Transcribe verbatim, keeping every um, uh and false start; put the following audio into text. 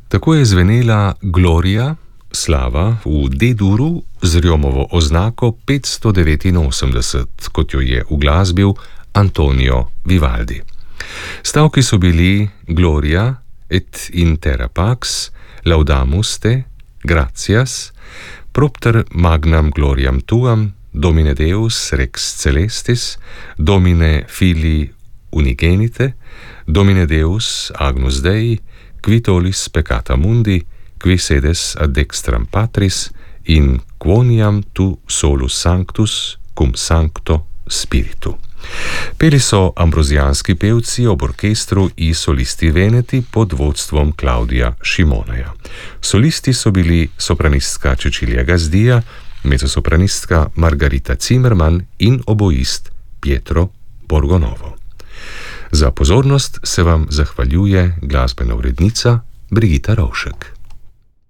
Tako je zvenela Gloria, slava v D-duru z Rjomovo oznako petsto devetinosemdeset, kot jo je uglasbil Antonio Vivaldi. Stavki so bili Gloria et in terra pax, laudamus te, gratias, propter magnam gloriam tuam, Domine Deus rex celestis, Domine Filii unigenite, Domine Deus agnus Dei, qui tollis peccata mundi, qui sedes ad dextram Patris, in quoniam tu solus sanctus cum sancto spiritu. Peli so ambrosijanski pevci ob orkestru i solisti veneti pod vodstvom Claudia Šimoneja. Solisti so bili sopranistka Cecilia Gazdija, mezzosopranistka Margarita Zimmermann in oboist Pietro Borgonovo. Za pozornost se vam zahvaljuje glasbena urednica Brigita Rovšek.